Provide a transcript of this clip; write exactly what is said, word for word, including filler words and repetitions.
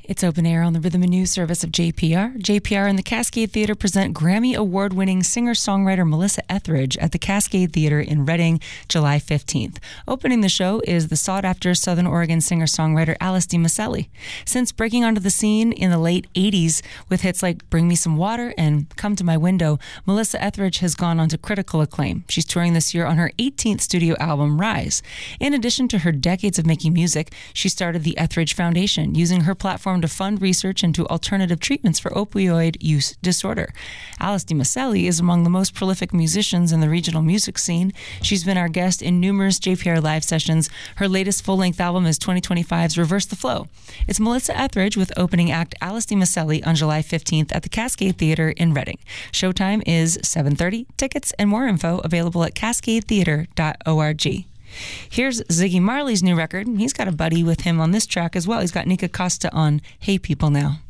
It's open air on the Rhythm and News service of J P R. J P R and the Cascade Theater present Grammy Award-winning singer-songwriter Melissa Etheridge at the Cascade Theater in Reading, July fifteenth. Opening the show is the sought-after Southern Oregon singer-songwriter Alice DiMaselli. Since breaking onto the scene in the late eighties with hits like Bring Me Some Water and Come to My Window, Melissa Etheridge has gone on to critical acclaim. She's touring this year on her eighteenth studio album, Rise. In addition to her decades of making music, she started the Etheridge Foundation, using her platform to fund research into alternative treatments for opioid use disorder. Alice DiMaselli is among the most prolific musicians in the regional music scene. She's been our guest in numerous J P R live sessions. Her latest full-length album is twenty twenty-five's Reverse the Flow. It's Melissa Etheridge with opening act Alice DiMaselli on July fifteenth at the Cascade Theater in Reading. Showtime is seven thirty. Tickets and more info available at cascade theater dot org. Here's Ziggy Marley's new record. He's got a buddy with him on this track as well. He's got Nika Costa on Hey People Now.